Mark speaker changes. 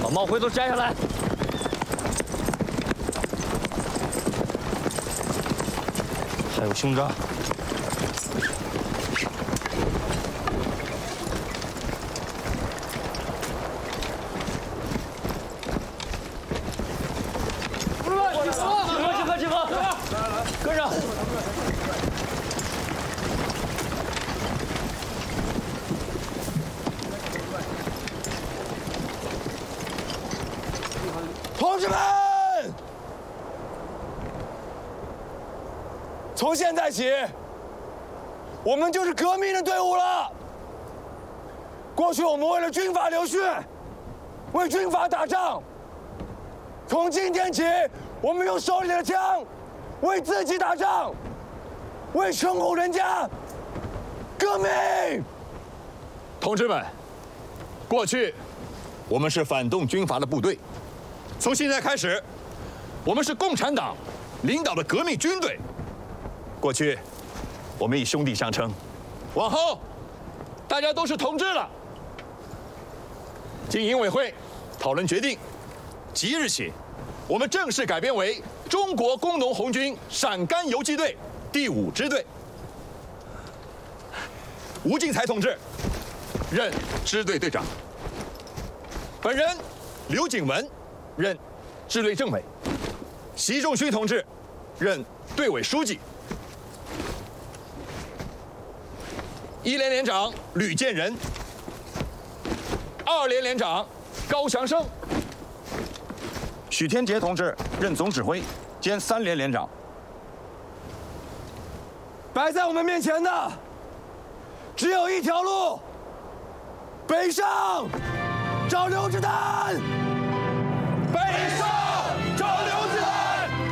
Speaker 1: 把帽徽都摘下来。还有胸章。集合！跟上！
Speaker 2: 同志们，从现在起，我们就是革命的队伍了。过去我们为了军阀流血，为军阀打仗。从今天起，我们用手里的枪，为自己打仗，为穷苦人家革命。
Speaker 3: 同志们，过去我们是反动军阀的部队，从现在开始，我们是共产党领导的革命军队。过去我们以兄弟相称，往后大家都是同志了。经营委会讨论决定，即日起，我们正式改编为中国工农红军陕甘游击队第5支队。吴敬才同志任支队队长，本人刘景文任支队政委，习仲勋同志任队委书记，1连连长吕建仁，2连连长高祥生，
Speaker 4: 许天杰同志任总指挥兼3连连长。
Speaker 2: 摆在我们面前的只有一条路：北上，找刘志丹。